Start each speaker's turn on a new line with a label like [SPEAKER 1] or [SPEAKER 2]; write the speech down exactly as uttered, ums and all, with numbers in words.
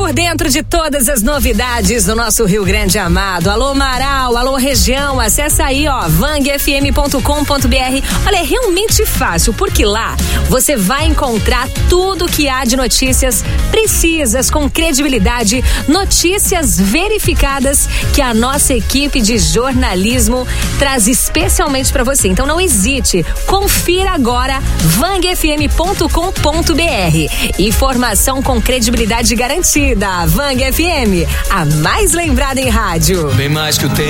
[SPEAKER 1] por dentro de todas as novidades do nosso Rio Grande amado. Alô Marau, alô região, acessa aí, ó, vang f m ponto com ponto b r. Olha, é realmente fácil, porque lá você vai encontrar tudo que há de notícias precisas, com credibilidade, notícias verificadas que a nossa equipe de jornalismo traz especialmente para você. Então não hesite, confira agora vang f m ponto com ponto b r. Informação com credibilidade garantida. Vang F M, a mais lembrada em rádio.
[SPEAKER 2] Bem mais que o tempo.